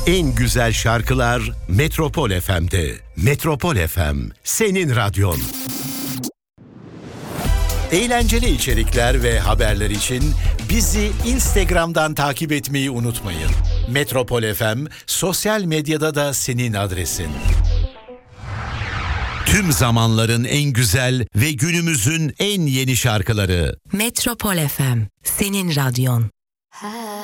En güzel şarkılar Metropol FM'de. Metropol FM, senin radyon. Eğlenceli içerikler ve haberler için bizi Instagram'dan takip etmeyi unutmayın. Metropol FM, sosyal medyada da senin adresin. Tüm zamanların en güzel ve günümüzün en yeni şarkıları. Metropol FM, senin radyon.